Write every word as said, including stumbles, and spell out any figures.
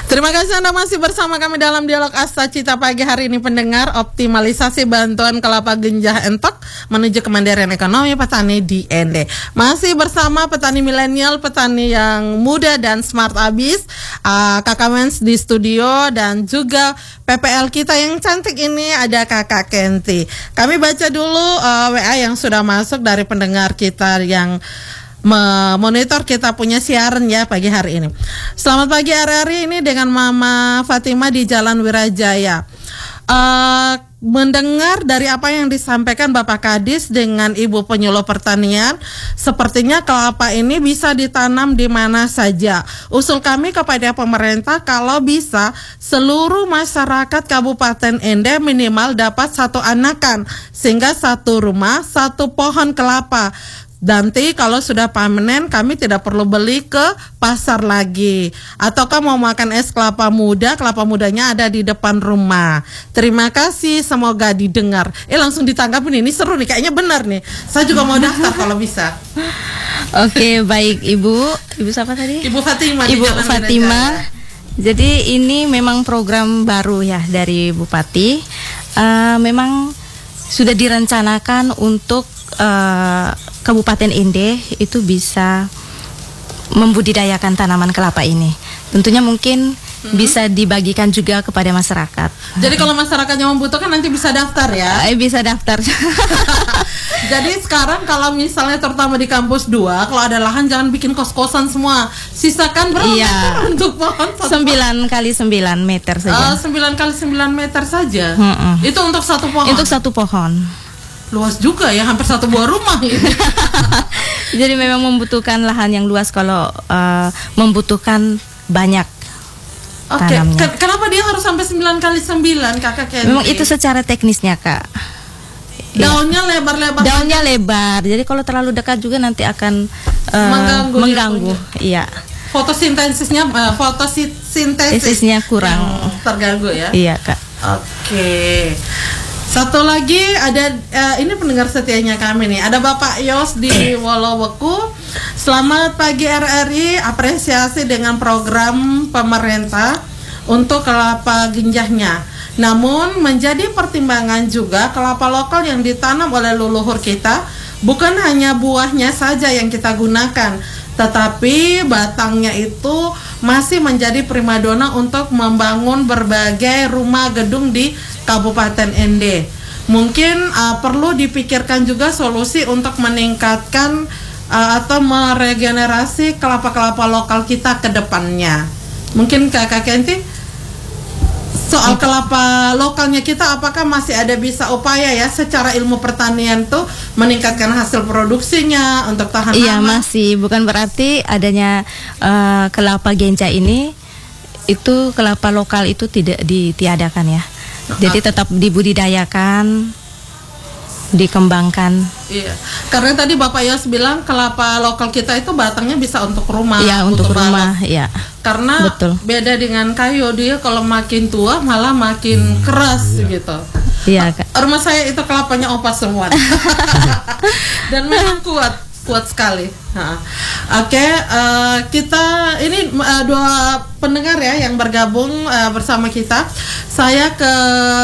Terima kasih Anda masih bersama kami dalam Dialog Asta Cita pagi hari ini pendengar. Optimalisasi bantuan kelapa ganja entok menuju kemandirian ekonomi petani di N D. Masih bersama petani milenial, petani yang muda dan smart abis, uh, Kakak Mens di studio, dan juga P P L kita yang cantik ini ada Kakak Kenti. Kami baca dulu uh, W A yang sudah masuk dari pendengar kita yang memonitor kita punya siaran ya pagi hari ini. Selamat pagi hari-hari ini dengan Mama Fatima di Jalan Wirajaya. Uh, mendengar dari apa yang disampaikan Bapak Kadis dengan Ibu Penyuluh Pertanian, sepertinya kelapa ini bisa ditanam di mana saja. Usul kami kepada pemerintah kalau bisa seluruh masyarakat Kabupaten N D minimal dapat satu anakan, sehingga satu rumah satu pohon kelapa. Nanti kalau sudah panen kami tidak perlu beli ke pasar lagi. Ataukah mau makan es kelapa muda, kelapa mudanya ada di depan rumah. Terima kasih, semoga didengar. Eh langsung ditanggapin, ini seru nih, kayaknya benar nih. Saya juga mau daftar kalau bisa. Oke, baik Ibu. Ibu siapa tadi? Ibu Fatima. Ibu Fatima. Jadi ini memang program baru ya dari Bupati. Uh, memang sudah direncanakan untuk uh, Kabupaten N D itu bisa membudidayakan tanaman kelapa ini. Tentunya mungkin hmm. bisa dibagikan juga kepada masyarakat. Jadi kalau masyarakatnya membutuhkan nanti bisa daftar ya? Eh, bisa daftar. Jadi sekarang kalau misalnya terutama di kampus dua, kalau ada lahan jangan bikin kos-kosan semua. Sisakan berapa iya. meter untuk pohon? sembilan kali sembilan meter saja. Uh, sembilan kali sembilan meter saja. Hmm-mm. Itu untuk satu pohon. Untuk satu pohon. Luas juga ya, hampir satu buah rumah ini. Jadi memang membutuhkan lahan yang luas kalau uh, membutuhkan banyak Oke, tanamnya. Ken- kenapa dia harus sampai sembilan kali sembilan, Kakak Kenti? Memang itu secara teknisnya, Kak. Daunnya ya. lebar-lebar. Daunnya aja. lebar. Jadi kalau terlalu dekat juga nanti akan uh, mengganggu. mengganggu. Iya. Fotosintesisnya uh, fotosintesisnya kurang terganggu ya. Iya, Kak. Oke. Satu lagi ada uh, ini pendengar setianya kami nih. Ada Bapak Yos di Woloweku. Selamat pagi R R I, apresiasi dengan program pemerintah untuk kelapa genjahnya. Namun menjadi pertimbangan juga kelapa lokal yang ditanam oleh leluhur kita bukan hanya buahnya saja yang kita gunakan, tetapi batangnya itu masih menjadi primadona untuk membangun berbagai rumah gedung di Kabupaten N D. Mungkin uh, perlu dipikirkan juga solusi untuk meningkatkan uh, atau meregenerasi kelapa-kelapa lokal kita ke depannya. Mungkin Kakak Kenti, soal kelapa lokalnya kita apakah masih ada bisa upaya ya secara ilmu pertanian tuh meningkatkan hasil produksinya untuk tahan lama? Iya, masih. Bukan berarti adanya uh, kelapa genja ini itu kelapa lokal itu tidak ditiadakan ya. Jadi tetap dibudidayakan, dikembangkan. Iya, karena tadi Bapak Yos bilang kelapa lokal kita itu batangnya bisa untuk rumah. Iya, untuk rumah, ya. Karena betul. Beda dengan kayu, dia kalau makin tua malah makin keras iya. gitu. Iya, Kak. Rumah saya itu kelapanya opas semua. Dan memang kuat. kuat sekali. Nah, Oke, okay, uh, kita ini uh, dua pendengar ya yang bergabung uh, bersama kita. Saya ke